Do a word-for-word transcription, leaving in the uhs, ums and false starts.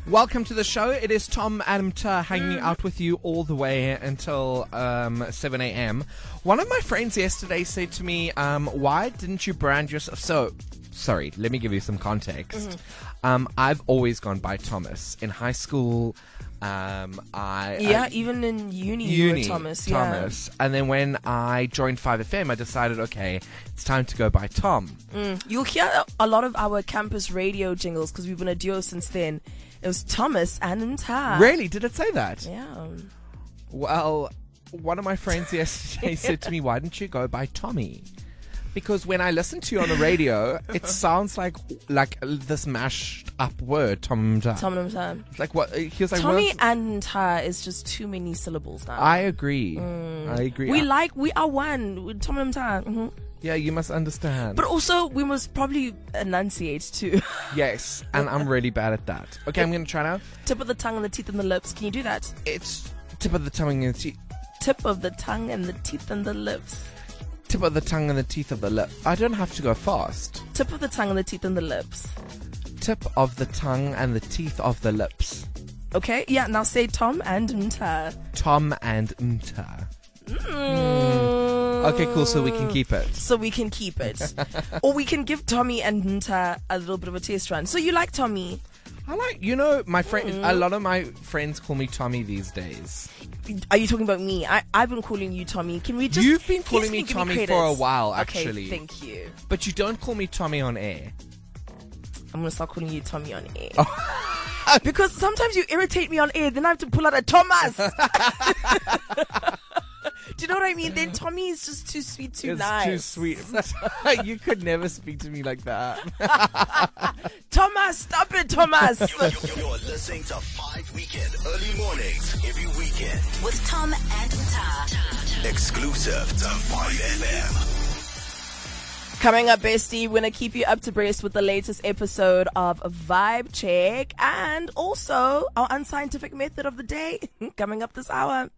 Welcome to the show. It is Tom Adam Ta hanging out with you all the way until um, seven a.m. One of my friends yesterday said to me, um, why didn't you brand yourself? So, sorry, let me give you some context. Mm-hmm. Um, I've always gone by Thomas. In high school, um, I... Yeah, I, even in uni, uni you were Thomas. Thomas. Yeah. And then when I joined five F M, I decided, okay, it's time to go by Tom. Mm. You'll hear a lot of our campus radio jingles because we've been a duo since then. It was Thomas and Ta. Really? Did it say that? Yeah. Well, one of my friends yesterday said to me, why didn't you go by Tommy? Because when I listen to you on the radio, it sounds like like this mashed up word, Tom Ta. Tom and Ta. Like what? He was like, Tommy what's- and Ta is just too many syllables now. I agree. Mm. I agree. We I- like, we are one. With Tom and Ta. Mm-hmm. Yeah, you must understand. But also, we must probably enunciate too. Yes, and I'm really bad at that. Okay, I'm going to try now. Tip of the tongue and the teeth and the lips. Can you do that? It's tip of the tongue and the teeth. Tip of the tongue and the teeth and the lips. Tip of the tongue and the teeth of the lip. I don't have to go fast. Tip of the tongue and the teeth and the lips. Tip of the tongue and the teeth of the lips. Okay, yeah, now say Tom and Mta. Tom and Mta. Mm. Okay, cool, so we can keep it. So we can keep it. Or we can give Tommy and Mta a little bit of a test run. So you like Tommy? I like, you know, my friend. Mm. A lot of my friends call me Tommy these days. Are you talking about me? I, I've been calling you Tommy. Can we just... You've been calling can me you give Tommy credit? for a while, actually. Okay, thank you. But you don't call me Tommy on air. I'm going to start calling you Tommy on air. Oh. Because sometimes you irritate me on air, then I have to pull out a Thomas. Do you know what I mean? Then Tommy is just too sweet, too it's nice. too sweet. You could never speak to me like that. Thomas, stop it, Thomas. You're, you're, you're listening to Five Weekend Early Mornings every weekend with Tom and Ta. exclusive to Five F M. Coming up, bestie, we're going to keep you up to breast with the latest episode of Vibe Check and also our unscientific method of the day coming up this hour.